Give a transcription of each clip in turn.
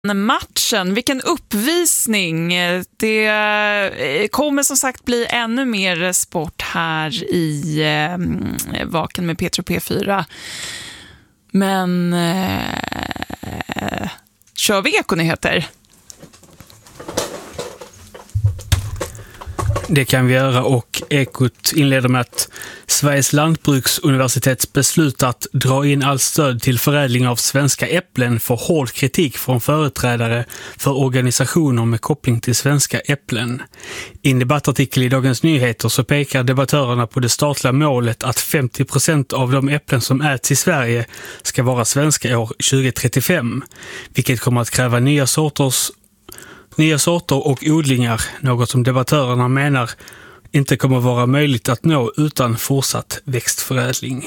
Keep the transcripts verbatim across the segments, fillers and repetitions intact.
Matchen, vilken uppvisning. Det kommer som sagt bli ännu mer sport här i eh, Vaken med Petro P fyra. Men eh, kör vi ekonyheter? Det kan vi göra, och Ekot inleder med att Sveriges lantbruksuniversitet beslutat att dra in allt stöd till förädling av svenska äpplen för hård kritik från företrädare för organisationer med koppling till svenska äpplen. I en debattartikel i Dagens Nyheter så pekar debattörerna på det statliga målet att femtio procent av de äpplen som äts i Sverige ska vara svenska år tjugo trettiofem, vilket kommer att kräva nya sorters Nya sorter och odlingar, något som debattörerna menar inte kommer vara möjligt att nå utan fortsatt växtförädling.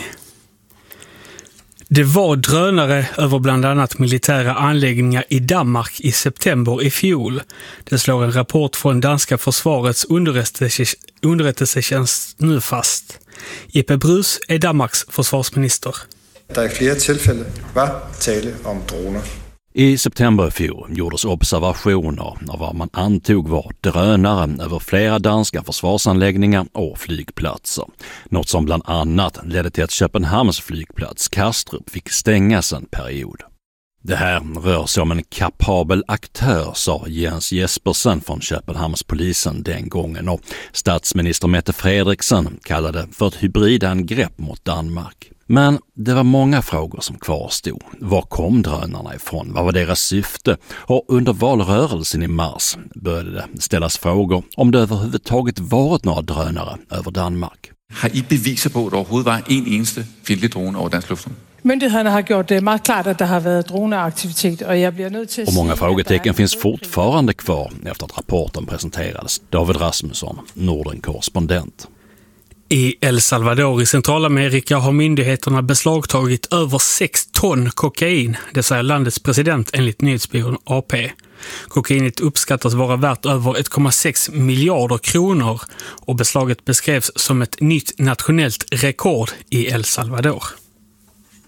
Det var drönare över bland annat militära anläggningar i Danmark i september i fjol. Det slår en rapport från danska försvarets underrättelse- underrättelsetjänst nu fast. Jeppe Bruus är Danmarks försvarsminister. Det i flera tillfällen var tale om droner. I september i fjol gjordes observationer av vad man antog var drönare över flera danska försvarsanläggningar och flygplatser. Något som bland annat ledde till att Köpenhamns flygplats Kastrup fick stängas en period. Det här rör sig om en kapabel aktör, sa Jens Jespersen från Köpenhamnspolisen den gången, och statsminister Mette Frederiksen kallade det för ett hybridangrepp mot Danmark. Men det var många frågor som kvarstod. Var kom drönarna ifrån? Vad var deras syfte? Och under valrörelsen i mars började det ställas frågor om det överhuvudtaget varit några drönare över Danmark. Har I beviser på, att det overhovedet var en eneste fjendtlig drone over dansk luftrum? Myndigheterna har gjort det mycket klart att det har varit droneaktivitet, och jag blir nöjd till. Och många frågetecken finns fortfarande kvar efter att rapporten presenterades. David Rasmusson, Norden-korrespondent. I El Salvador i Centralamerika har myndigheterna beslagtagit över sex ton kokain, det säger landets president enligt nyhetsbyrån A P. Kokainet uppskattas vara värt över ett komma sex miljarder kronor, och beslaget beskrevs som ett nytt nationellt rekord i El Salvador.